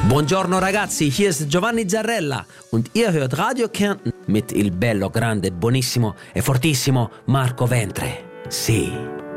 Buongiorno ragazzi, hier ist Giovanni Zarrella und ihr hört Radio Kärnten mit il bello, grande, buonissimo e fortissimo Marco Ventre. Sì.